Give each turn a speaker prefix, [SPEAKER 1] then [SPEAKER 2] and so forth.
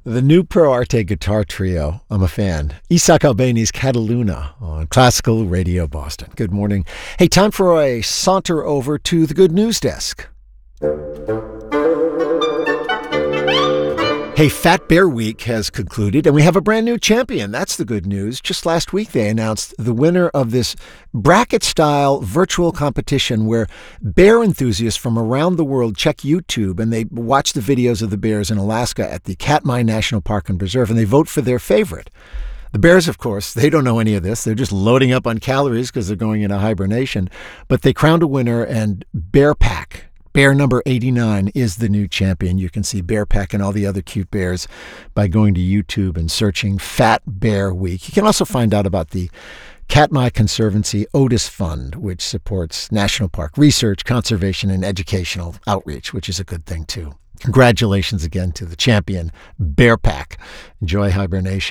[SPEAKER 1] The new Pro Arte guitar trio, I'm a fan. Isaac Albeni's Cataluna on Classical Radio Boston. Good morning. Hey, time for a saunter over to the Good News Desk. Hey, Fat Bear Week has concluded, and we have a brand new champion. That's the good news. Just last week, they announced the winner of this bracket-style virtual competition where bear enthusiasts from around the world check YouTube, and they watch the videos of the bears in Alaska at the Katmai National Park and Preserve, and they vote for their favorite. The bears, of course, they don't know any of this. They're just loading up on calories because they're going into hibernation. But they crowned a winner, and Bear Pack, bear number 89, is the new champion. You can see Bear Pack and all the other cute bears by going to YouTube and searching Fat Bear Week. You can also find out about the Katmai Conservancy Otis Fund, which supports national park research, conservation, and educational outreach, which is a good thing, too. Congratulations again to the champion, Bear Pack. Enjoy hibernation.